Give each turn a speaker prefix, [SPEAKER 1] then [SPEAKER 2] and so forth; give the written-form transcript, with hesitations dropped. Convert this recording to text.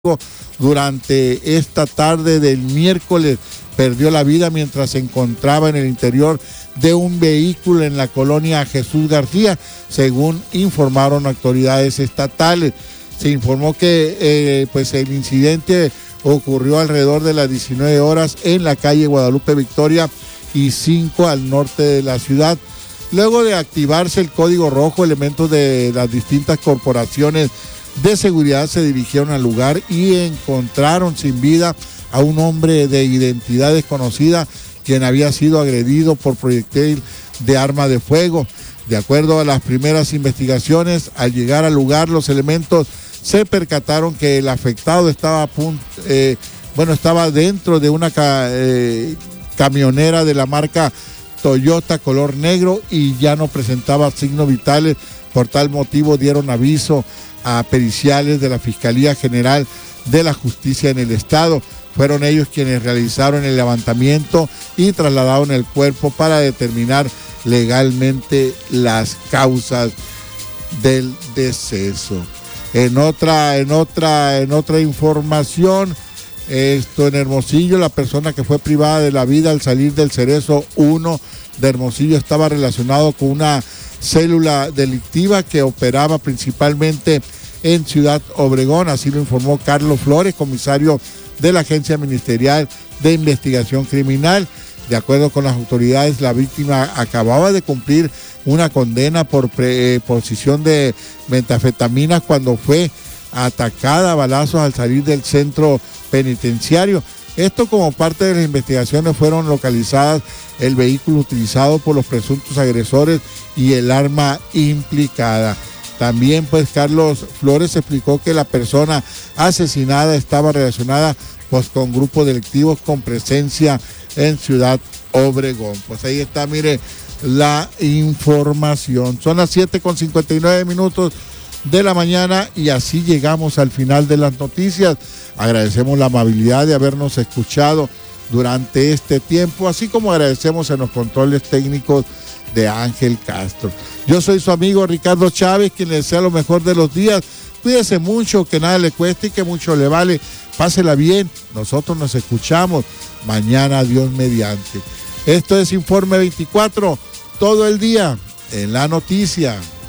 [SPEAKER 1] durante esta tarde del miércoles perdió la vida mientras se encontraba en el interior de un vehículo en la colonia Jesús García, según informaron autoridades estatales. Se informó que el incidente ocurrió alrededor de las 19 horas en la calle Guadalupe Victoria y 5 al norte de la ciudad. Luego de activarse el código rojo, elementos de las distintas corporaciones de seguridad se dirigieron al lugar y encontraron sin vida a un hombre de identidad desconocida quien había sido agredido por proyectil de arma de fuego. De acuerdo a las primeras investigaciones, al llegar al lugar los elementos se percataron que el afectado estaba dentro de una camionera de la marca Toyota color negro y ya no presentaba signos vitales. Por tal motivo dieron aviso a periciales de la Fiscalía General de la Justicia en el Estado. Fueron ellos quienes realizaron el levantamiento y trasladaron el cuerpo para determinar legalmente las causas del deceso. En otra información, en Hermosillo, la persona que fue privada de la vida al salir del Cerezo 1 de Hermosillo estaba relacionado con una célula delictiva que operaba principalmente en Ciudad Obregón, así lo informó Carlos Flores, comisario de la Agencia Ministerial de Investigación Criminal. De acuerdo con las autoridades, la víctima acababa de cumplir una condena por posesión de metanfetaminas cuando fue atacada a balazos al salir del centro penitenciario. Esto como parte de las investigaciones fueron localizadas el vehículo utilizado por los presuntos agresores y el arma implicada. También Carlos Flores explicó que la persona asesinada estaba relacionada con grupos delictivos con presencia en Ciudad Obregón. Pues ahí está, mire, la información. Son las 7:59 de la mañana y así llegamos al final de las noticias. Agradecemos la amabilidad de habernos escuchado durante este tiempo, así como agradecemos en los controles técnicos de Ángel Castro. Yo soy su amigo Ricardo Chávez, quien le desea lo mejor de los días. Cuídese mucho, que nada le cueste y que mucho le vale. Pásela bien, nosotros nos escuchamos mañana, Dios mediante. Esto es Informe 24, todo el día en la noticia.